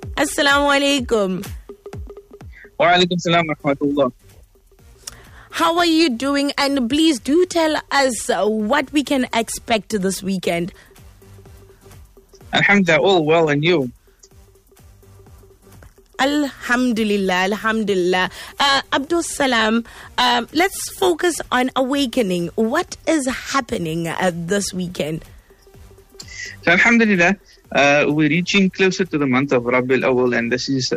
Assalamu alaikum. Wa alaikum salam wa rahmatullah. How are you doing? And please do tell us what we can expect this weekend. Alhamdulillah, all well, and you? Alhamdulillah, alhamdulillah. Abdul Salam, let's focus on awakening. What is happening this weekend? So alhamdulillah, we're reaching closer to the month of Rabiul Awwal, and this is,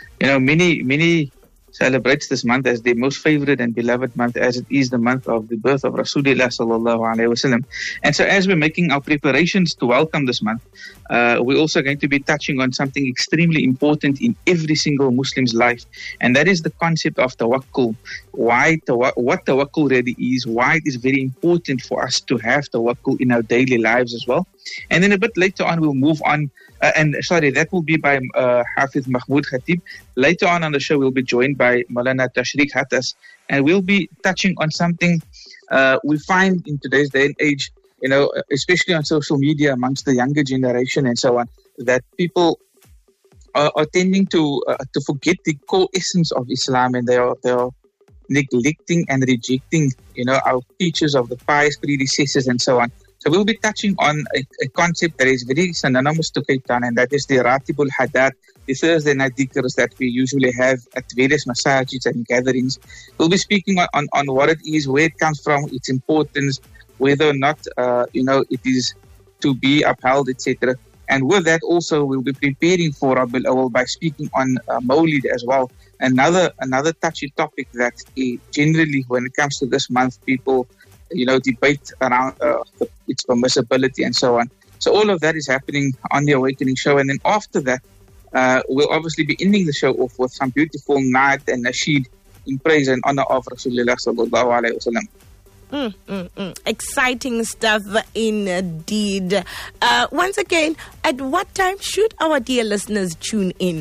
many celebrates this month as their most favorite and beloved month, as it is the month of the birth of Rasulullah sallallahu alaihi wasallam. And so as we're making our preparations to welcome this month, we're also going to be touching on something extremely important in every single Muslim's life, and that is the concept of tawakkul. What tawakkul really is, why it is very important for us to have tawakkul in our daily lives as well. And then a bit later on, we'll move on. That will be by Hafiz Mahmoud Khatib. Later on the show, we'll be joined by Maulana Tashriq Hatas, and we'll be touching on something we find in today's day and age, especially on social media amongst the younger generation and so on, that people are tending to forget the core essence of Islam, and they are neglecting and rejecting, our teachers of the pious predecessors and so on. So we'll be touching on a concept that is very synonymous to Kaitan, and that is the Ratibul Hadat, the Thursday night dhikrs that we usually have at various masajids and gatherings. We'll be speaking on what it is, where it comes from, its importance, whether or not, it is to be upheld, etc. And with that also, we'll be preparing for Rabiul Awwal by speaking on Mawlid as well. Another touchy topic that generally, when it comes to this month, people debate around its permissibility and so on. So all of that is happening on the Awakening show. And then after that, we'll obviously be ending the show off with some beautiful naat and nasheed in praise and honor of Rasulullah sallallahu alaihi wasallam. Exciting stuff indeed. Once again, at what time should our dear listeners tune in?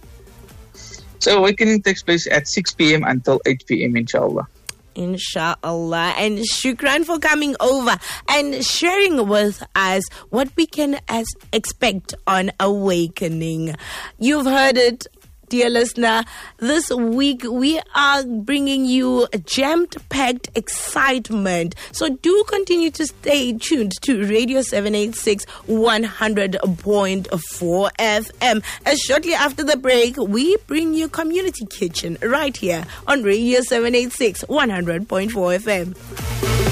So Awakening takes place at 6 p.m. until 8 p.m. inshallah. Inshallah. And shukran for coming over and sharing with us what we can expect on Awakening. You've heard it, dear listener. This week we are bringing you jam-packed excitement. So do continue to stay tuned to Radio 786 100.4 FM. As shortly after the break, we bring you Community Kitchen right here on Radio 786 100.4 FM.